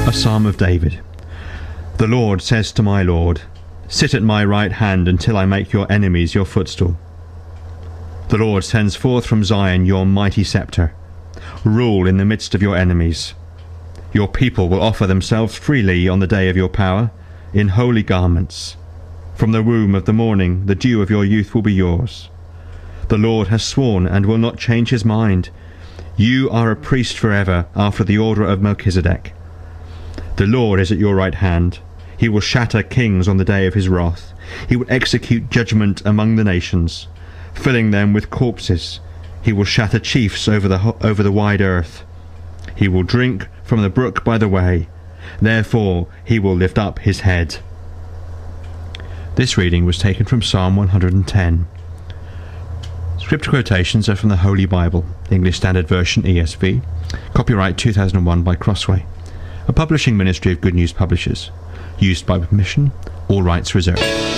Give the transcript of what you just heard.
A Psalm of David. The Lord says to my Lord, sit at my right hand until I make your enemies your footstool. The Lord sends forth from Zion your mighty sceptre. Rule in the midst of your enemies. Your people will offer themselves freely on the day of your power, in holy garments. From the womb of the morning the dew of your youth will be yours. The Lord has sworn and will not change his mind. You are a priest forever, after the order of Melchizedek. The Lord is at your right hand. He will shatter kings on the day of his wrath. He will execute judgment among the nations, filling them with corpses. He will shatter chiefs over the wide earth. He will drink from the brook by the way. Therefore he will lift up his head. This reading was taken from Psalm 110. Scripture quotations are from the Holy Bible, English Standard Version ESV. Copyright 2001 by Crossway. A publishing ministry of Good News Publishers. Used by permission. All rights reserved.